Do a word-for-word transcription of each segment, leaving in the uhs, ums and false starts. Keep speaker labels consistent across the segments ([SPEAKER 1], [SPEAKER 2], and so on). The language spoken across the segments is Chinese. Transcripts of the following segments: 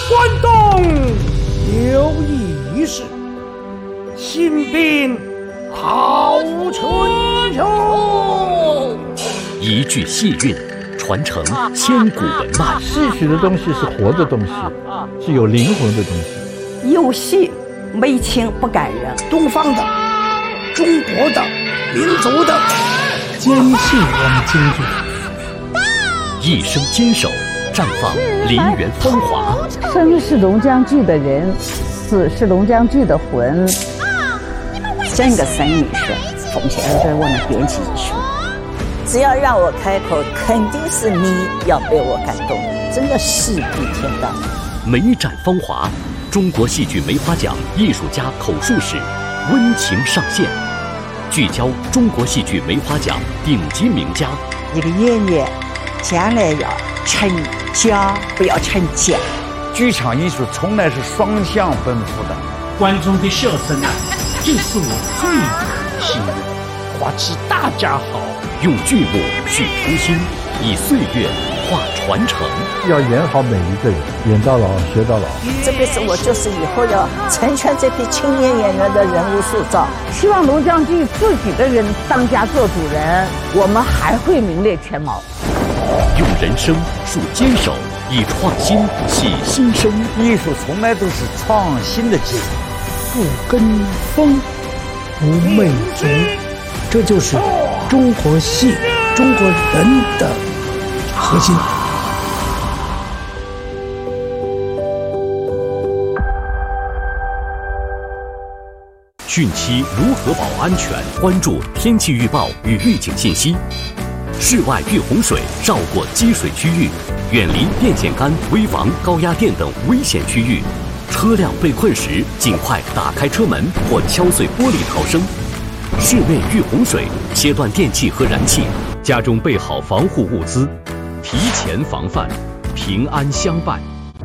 [SPEAKER 1] 关东有义士，新兵好春秋。
[SPEAKER 2] 一句戏韵，传承千古文脉。
[SPEAKER 3] 戏曲的东西是活的东西，是有灵魂的东西。
[SPEAKER 4] 有戏没情不感人，
[SPEAKER 1] 东方的、中国的、民族的，
[SPEAKER 5] 坚信我们京剧。
[SPEAKER 2] 一生坚守，绽放梨园芳华。
[SPEAKER 6] 生是龙江剧的人，死是龙江剧的魂。
[SPEAKER 4] 整个生意是奉献给我们编辑艺术。只要让我开口，肯定是你要被我感动，真的戏比天大。
[SPEAKER 2] 梅展芳华，中国戏剧梅花奖艺术家口述史温情上线，聚焦中国戏剧梅花奖顶级名家。
[SPEAKER 4] 一个演员将来要成家，不要成家。
[SPEAKER 3] 剧场艺术从来是双向奔赴的，
[SPEAKER 5] 观众的笑声啊，就是我最可惜的。
[SPEAKER 1] 花期大家好，
[SPEAKER 2] 用剧目续初心，以岁月化传承。
[SPEAKER 3] 要演好每一个人，演到老学到老。
[SPEAKER 4] 这辈子我就是以后要成全这批青年演员的人物塑造。
[SPEAKER 6] 希望龙江剧自己的人当家做主人，我们还会名列前茅。
[SPEAKER 2] 用人生树坚守，以创新洗新生。
[SPEAKER 3] 艺术从来都是创新的结果。
[SPEAKER 5] 不跟风，不媚俗，这就是中国戏、中国人的核心。
[SPEAKER 2] 汛期如何保安全？关注天气预报与预警信息。室外遇洪水，绕过积水区域，远离电线杆、危房、高压电等危险区域。车辆被困时，尽快打开车门或敲碎玻璃逃生。室内遇洪水，切断电器和燃气，家中备好防护物资，提前防范，平安相伴。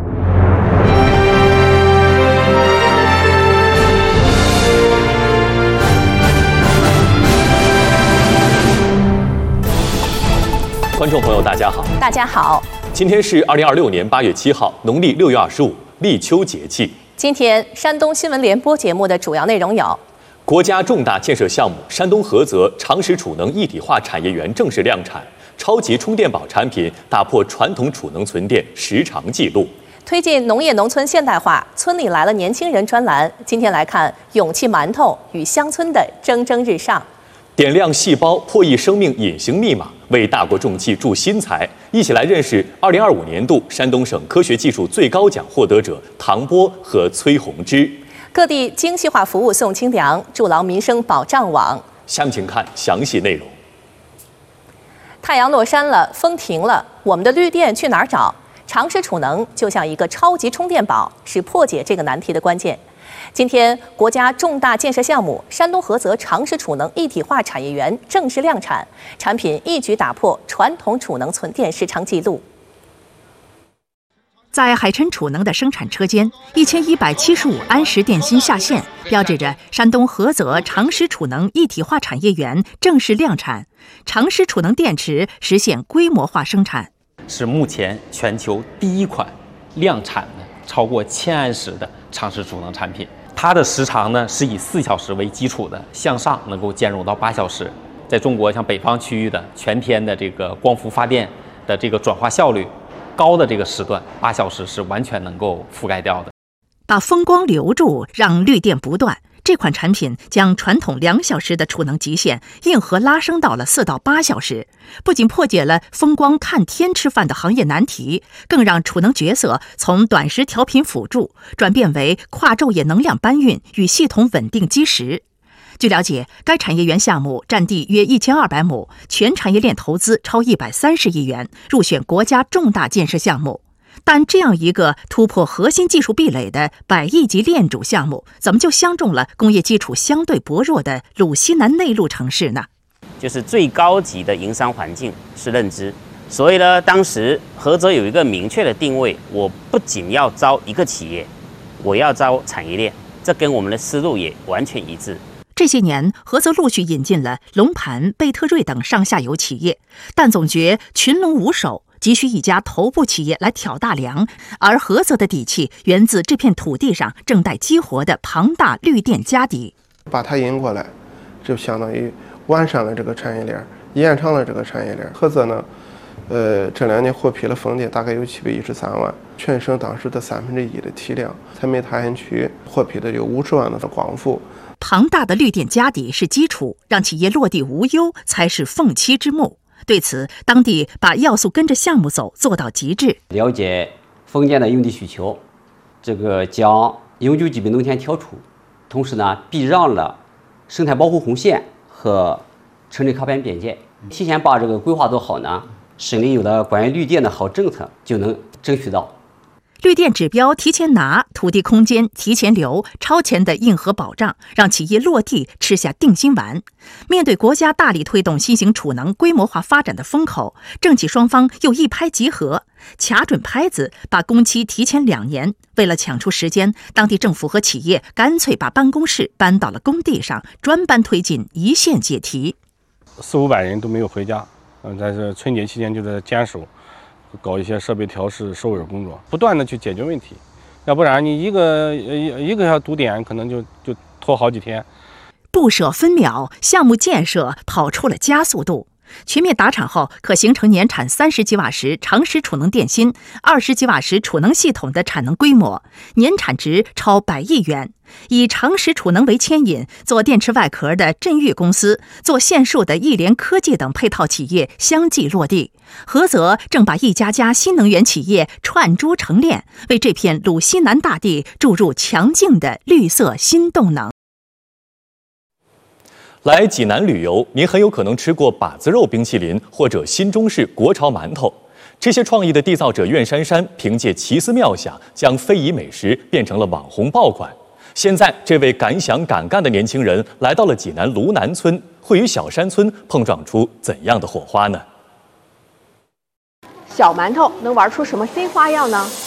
[SPEAKER 2] 观众朋友，大家好！
[SPEAKER 7] 大家好！
[SPEAKER 2] 今天是二零二六年八月七号，农历六月二十五，立秋节气。
[SPEAKER 7] 今天山东新闻联播节目的主要内容有：
[SPEAKER 2] 国家重大建设项目山东菏泽长实储能一体化产业园正式量产，超级充电宝产品打破传统储能存电时长纪录；
[SPEAKER 7] 推进农业农村现代化，村里来了年轻人专栏。今天来看勇气馒头与乡村的蒸蒸日上。
[SPEAKER 2] 点亮细胞破译生命隐形密码，为大国重器助新材。一起来认识二零二五年度山东省科学技术最高奖获得者唐波和崔洪之。
[SPEAKER 7] 各地精细化服务送清凉，筑牢民生保障网。
[SPEAKER 2] 下面请看详细内容。
[SPEAKER 7] 太阳落山了，风停了，我们的绿电去哪儿找？长实储能就像一个超级充电宝，是破解这个难题的关键。今天，国家重大建设项目山东菏泽长实储能一体化产业园正式量产，产品一举打破传统储能存电时长纪录。
[SPEAKER 8] 在海琛储能的生产车间，一千一百七十五安时电芯下线，标志着山东菏泽长实储能一体化产业园正式量产，长实储能电池实现规模化生产，
[SPEAKER 9] 是目前全球第一款量产的超过千安时的长实储能产品。它的时长呢是以四小时为基础的，向上能够兼容到八小时。在中国像北方区域的全天的这个光伏发电的这个转化效率高的这个时段，八小时是完全能够覆盖掉的。
[SPEAKER 8] 把风光留住，让绿电不断。这款产品将传统两小时的储能极限硬核拉升到了四到八小时，不仅破解了风光看天吃饭的行业难题，更让储能角色从短时调频辅助转变为跨昼夜能量搬运与系统稳定基石。据了解，该产业园项目占地约一千二百亩，全产业链投资超一百三十亿元，入选国家重大建设项目。但这样一个突破核心技术壁垒的百亿级链主项目，怎么就相中了工业基础相对薄弱的鲁西南内陆城市呢？
[SPEAKER 10] 就是最高级的营商环境是认知，所以呢，当时菏泽有一个明确的定位，我不仅要招一个企业，我要招产业链，这跟我们的思路也完全一致。
[SPEAKER 8] 这些年，菏泽陆续引进了龙盘、贝特瑞等上下游企业，但总觉群龙无首。 急需一家头部企业来挑大梁，而菏泽的底气源自这片土地上正待激活的庞大绿电家底。
[SPEAKER 11] 把它引过来，就相当于完善了这个产业链，延长了这个产业链。菏泽呢，呃，这两年获批了风电大概有七百一十三万，全省当时的三分之一的体量。采煤踏县区获批的有五十万的光伏。
[SPEAKER 8] 庞大的绿电家底是基础，让企业落地无忧才是凤栖之木。对此，当地把要素跟着项目走做到极致，
[SPEAKER 12] 了解风电的用地需求，这个将永久基本农田调出，同时呢，避让了生态保护红线和城镇靠边边界，提前把这个规划做好呢，省里有的关于绿电的好政策就能争取到。
[SPEAKER 8] 绿电指标提前拿，土地空间提前留，超前的硬核保障，让企业落地吃下定心丸。面对国家大力推动新型储能规模化发展的风口，政企双方又一拍即合，卡准拍子，把工期提前两年。为了抢出时间，当地政府和企业干脆把办公室搬到了工地上，专班推进一线解题。
[SPEAKER 13] 四五百人都没有回家，嗯，但是春节期间就在坚守。搞一些设备调试、收尾工作，不断的去解决问题，要不然你一个一一个小堵点，可能就就拖好几天。
[SPEAKER 8] 不舍分秒，项目建设跑出了加速度。全面达产后，可形成年产三十吉瓦时长时储能电芯、二十吉瓦时储能系统的产能规模，年产值超百亿元。以长时储能为牵引，做电池外壳的振裕公司、做线束的亿联科技等配套企业相继落地。菏泽正把一家家新能源企业串珠成链，为这片鲁西南大地注入强劲的绿色新动能。
[SPEAKER 2] 来济南旅游，您很有可能吃过把子肉冰淇淋或者新中式国潮馒头。这些创意的缔造者苑珊珊凭借奇思妙想，将非遗美食变成了网红爆款。现在，这位敢想敢干的年轻人来到了济南卢南村，会与小山村碰撞出怎样的火花呢？
[SPEAKER 14] 小馒头能玩出什么新花样呢？